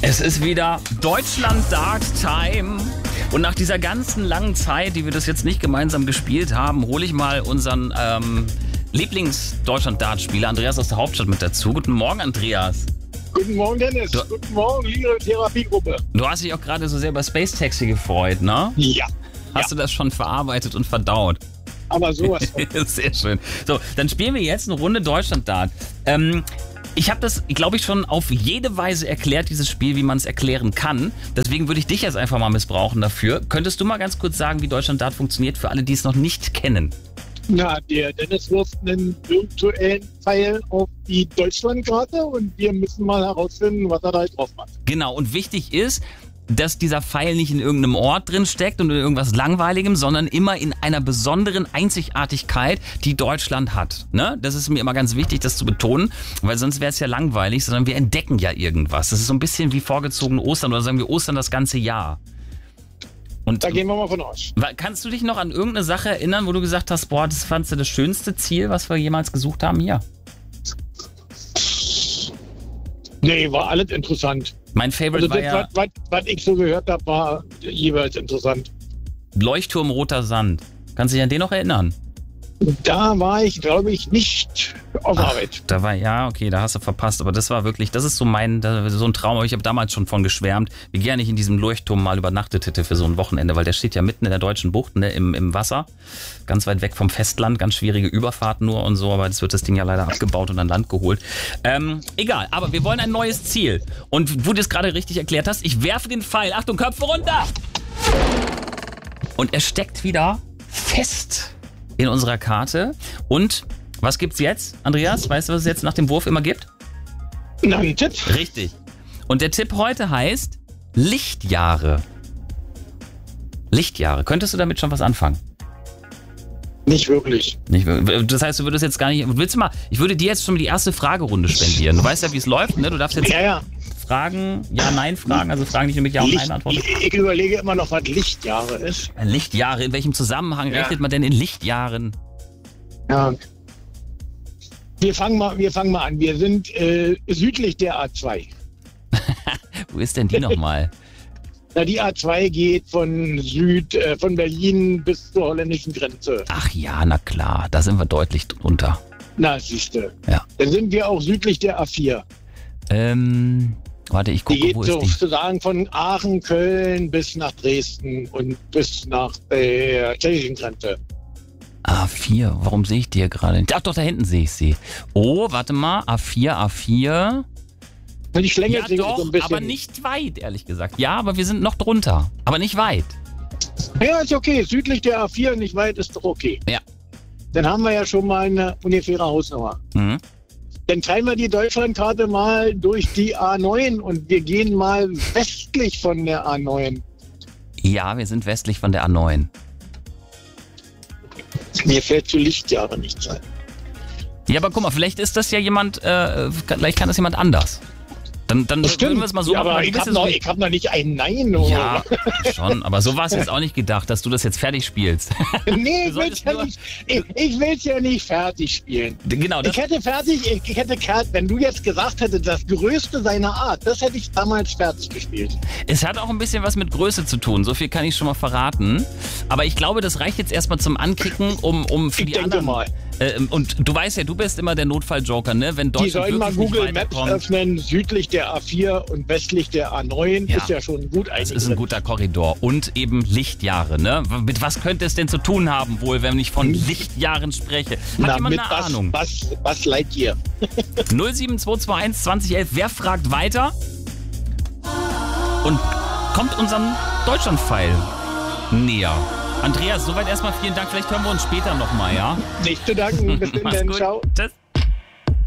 Es ist wieder Deutschland Dart Time. Und nach dieser ganzen langen Zeit, die wir das jetzt nicht gemeinsam gespielt haben, hole ich mal unseren Lieblings-Deutschland-Dart-Spieler Andreas aus der Hauptstadt mit dazu. Guten Morgen, Andreas. Guten Morgen, Dennis. Guten Morgen, liebe Therapiegruppe. Du hast dich auch gerade so sehr über Space Taxi gefreut, ne? Ja. Hast du das schon verarbeitet und verdaut? Aber sowas von. Sehr schön. So, dann spielen wir jetzt eine Runde Deutschland-Dart. Ich habe das, glaube ich, schon auf jede Weise erklärt, dieses Spiel, wie man es erklären kann. Deswegen würde ich dich jetzt einfach mal missbrauchen dafür. Könntest du mal ganz kurz sagen, wie Deutschland-Dart funktioniert, für alle, die es noch nicht kennen? Na, der Dennis wirft einen virtuellen Pfeil auf die Deutschlandkarte und wir müssen mal herausfinden, was er da drauf macht. Genau, und wichtig ist, dass dieser Pfeil nicht in irgendeinem Ort drin steckt und in irgendwas Langweiligem, sondern immer in einer besonderen Einzigartigkeit, die Deutschland hat. Ne? Das ist mir immer ganz wichtig, das zu betonen, weil sonst wäre es ja langweilig, sondern wir entdecken ja irgendwas. Das ist so ein bisschen wie vorgezogen Ostern oder sagen wir Ostern das ganze Jahr. Und Da gehen wir mal von aus. kannst du dich noch an irgendeine Sache erinnern, wo du gesagt hast, boah, das fandst du das schönste Ziel, was wir jemals gesucht haben hier? Nee, war alles interessant. Mein Favorite Also war das, ja was ich so gehört habe, war jeweils interessant. Leuchtturm Roter Sand. Kannst du dich an den noch erinnern? Da war ich, glaube ich, nicht auf Arbeit. Da war, ja, okay, da hast du verpasst, aber das war wirklich, das ist so so ein Traum, ich habe damals schon von geschwärmt, wie gerne ich in diesem Leuchtturm mal übernachtet hätte für so ein Wochenende, weil der steht ja mitten in der deutschen Bucht, ne, im Wasser, ganz weit weg vom Festland, ganz schwierige Überfahrt nur und so, aber jetzt wird das Ding ja leider abgebaut und an Land geholt. Egal, aber wir wollen ein neues Ziel und wo du es gerade richtig erklärt hast, ich werfe den Pfeil, Achtung, Köpfe runter! Und er steckt wieder fest in unserer Karte. Und was gibt's jetzt, Andreas? Weißt du, was es jetzt nach dem Wurf immer gibt? Na, ein Tipp. Richtig. Und der Tipp heute heißt Lichtjahre. Lichtjahre. Könntest du damit schon was anfangen? Nicht wirklich. Nicht wirklich. Das heißt, du würdest jetzt gar nicht... Willst du mal... Ich würde dir jetzt schon die erste Fragerunde spendieren. Du weißt ja, wie es läuft, ne? Du darfst jetzt Ja. Fragen, Ja-Nein-Fragen, also Fragen, die du mit Ja und Nein antworten. Ich überlege immer noch, was Lichtjahre ist. Lichtjahre, in welchem Zusammenhang rechnet man denn in Lichtjahren? Ja. Wir fangen mal an. Wir sind südlich der A2. Wo ist denn die nochmal? Na, die A2 geht von Berlin bis zur holländischen Grenze. Ach ja, na klar, da sind wir deutlich drunter. Na, siehste. Ja. Dann sind wir auch südlich der A4. Warte, ich Die gucke, geht wo ist die? sozusagen von Aachen, Köln bis nach Dresden und bis nach der tschechischen Grenze. A4, warum sehe ich die hier gerade nicht? Ach doch, da hinten sehe ich sie. Oh, warte mal, A4. Die schlängelt Ja sich doch, so ein bisschen. aber nicht weit, ehrlich gesagt. Ja, aber wir sind noch drunter, aber nicht weit. Ja, ist okay. Südlich der A4, nicht weit, ist doch okay. Ja. Dann haben wir ja schon mal eine ungefähre Hausnummer. Mhm. Dann teilen wir die Deutschlandkarte mal durch die A9 und wir gehen mal westlich von der A9. Ja, wir sind westlich von der A9. Mir fällt zu Lichtjahre nichts ein. Ja, aber guck mal, vielleicht ist das ja jemand, vielleicht kann das jemand anders. Dann würden wir es mal so ja, machen. aber ich hab noch nicht ein Nein. Oder? Ja, schon, aber so war es jetzt auch nicht gedacht, dass du das jetzt fertig spielst. Nee, Du solltest ich will's ja nicht fertig spielen. Genau, Ich hätte wenn du jetzt gesagt hättest, das Größte seiner Art, das hätte ich damals fertig gespielt. Es hat auch ein bisschen was mit Größe zu tun, so viel kann ich schon mal verraten. Aber ich glaube, das reicht jetzt erstmal zum Ankicken, um für die anderen... Mal. Und du weißt ja, du bist immer der Notfall-Joker, ne? Wenn Die Deutschland sollen mal wirklich nicht Google Maps weiterkommt. öffnen, südlich der A4 und westlich der A9 Ja. ist ja schon gut Das eigentlich. ist ein guter Korridor. Und eben Lichtjahre, ne? Mit was könnte es denn zu tun haben wohl, wenn ich von Lichtjahren spreche? Hat jemand eine Ahnung? Was leiht ihr? 07221 2011. Wer fragt weiter? Und kommt unserem Deutschlandpfeil näher. Andreas, soweit erstmal vielen Dank. Vielleicht hören wir uns später nochmal, ja? Nicht zu danken. Bis Mach's dann. gut. Ciao. Tschüss.